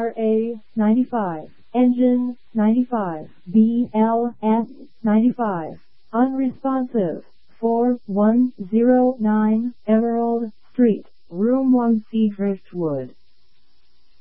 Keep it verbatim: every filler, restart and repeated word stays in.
R A ninety-five, engine ninety-five, B L S ninety-five, unresponsive, four one zero nine Emerald Street, Room one C, Driftwood.